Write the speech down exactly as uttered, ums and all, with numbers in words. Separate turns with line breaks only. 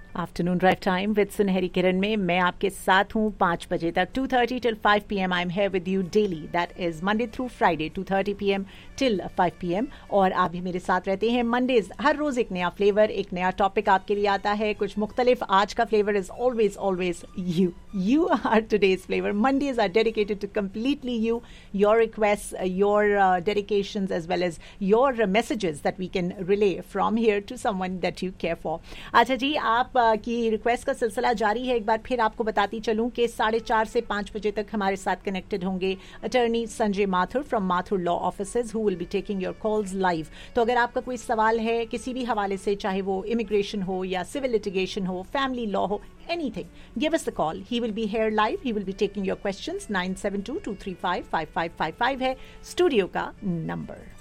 Afternoon drive time with सुनहरी किरण में मैं आपके साथ हूँ पाँच बजे तक, to thirty till five P M I am here with you daily, that is Monday through Friday to thirty P M till five P M. और आप भी मेरे साथ रहते हैं मंडेज, हर रोज एक नया फ्लेवर, एक नया टॉपिक आपके लिए आता है, कुछ मुख्तलिफ। आज का flavour is always always you you are today's flavour. Mondays are dedicated to completely you, your requests, uh, your uh, dedications, as well as your uh, messages that we can relay from here to someone that you care for. अच्छा जी, आप uh, की request का सिलसिला जारी है। एक बार फिर आपको बताती चलूं कि साढ़े चार से पाँच बजे तक हमारे साथ कनेक्टेड होंगे attorney Sanjay Mathur from Mathur law offices, who will be taking your calls live. तो अगर आपका कोई सवाल है किसी भी हवाले से, चाहे वो इमिग्रेशन हो या सिविल लिटिगेशन हो, फैमिली लॉ हो, anything, give us a call. He will be here live. He will be taking your questions. nine seven two, two three five, five five five five है studio का number.